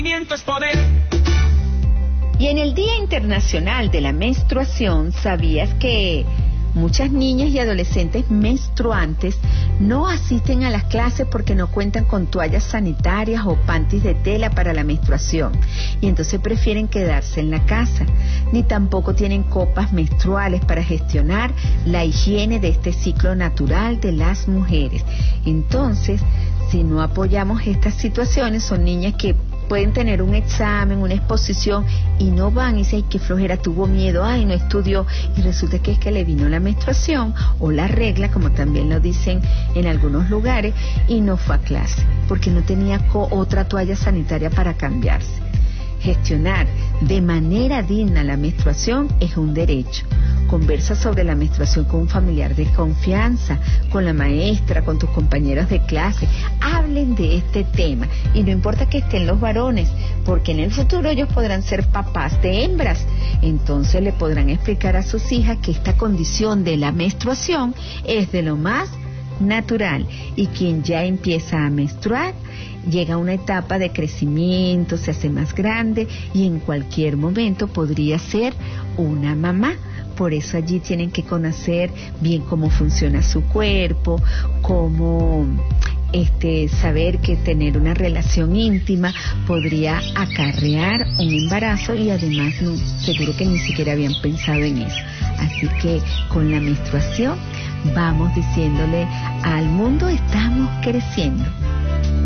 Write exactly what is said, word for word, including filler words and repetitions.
Es poder. Y en el Día Internacional de la Menstruación, ¿sabías que muchas niñas y adolescentes menstruantes no asisten a las clases porque no cuentan con toallas sanitarias o panties de tela para la menstruación? Y entonces prefieren quedarse en la casa. Ni tampoco tienen copas menstruales para gestionar la higiene de este ciclo natural de las mujeres. Entonces, si no apoyamos estas situaciones, son niñas que pueden tener un examen, una exposición y no van y dicen, ay, qué flojera, tuvo miedo, ay, no estudió, y resulta que es que le vino la menstruación o la regla, como también lo dicen en algunos lugares, y no fue a clase porque no tenía co- otra toalla sanitaria para cambiarse. Gestionar de manera digna la menstruación es un derecho. Conversa sobre la menstruación con un familiar de confianza, con la maestra, con tus compañeros de clase. Hablen de este tema y no importa que estén los varones, porque en el futuro ellos podrán ser papás de hembras. Entonces le podrán explicar a sus hijas que esta condición de la menstruación es de lo más natural, y quien ya empieza a menstruar llega a una etapa de crecimiento, se hace más grande y en cualquier momento podría ser una mamá. Por eso allí tienen que conocer bien cómo funciona su cuerpo, cómo este, saber que tener una relación íntima podría acarrear un embarazo, y además no, seguro que ni siquiera habían pensado en eso. Así que con la menstruación vamos diciéndole al mundo, estamos creciendo.